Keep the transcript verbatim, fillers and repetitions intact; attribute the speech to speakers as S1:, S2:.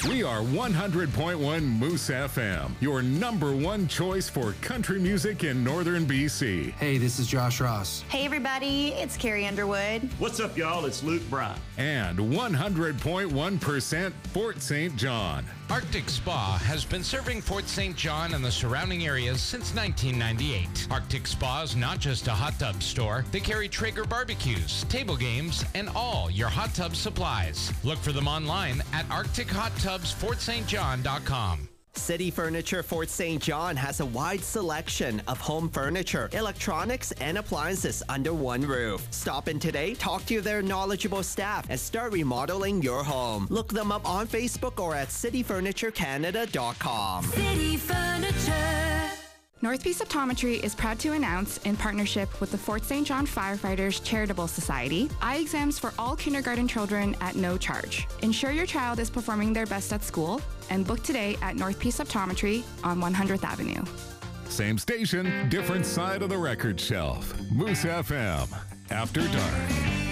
S1: We are one hundred point one Moose F M, your number one choice for country music in northern B C.
S2: Hey, this is Josh Ross.
S3: Hey, everybody, it's Carrie Underwood.
S4: What's up, y'all? It's Luke Bryan.
S1: And one hundred point one percent Fort Saint John.
S5: Arctic Spa has been serving Fort Saint John and the surrounding areas since nineteen ninety-eight. Arctic Spa is not just a hot tub store. They carry Traeger barbecues, table games, and all your hot tub supplies. Look for them online at arctic hot tubs fort st john dot com.
S6: City Furniture Fort Saint John has a wide selection of home furniture, electronics, and appliances under one roof. Stop in today, talk to their knowledgeable staff, and start remodeling your home. Look them up on Facebook or at city furniture canada dot com.
S7: City Furniture.
S8: North Peace Optometry is proud to announce, in partnership with the Fort Saint John Firefighters Charitable Society, eye exams for all kindergarten children at no charge. Ensure your child is performing their best at school and book today at North Peace Optometry on one hundredth Avenue.
S1: Same station, different side of the record shelf. Moose F M, After Dark.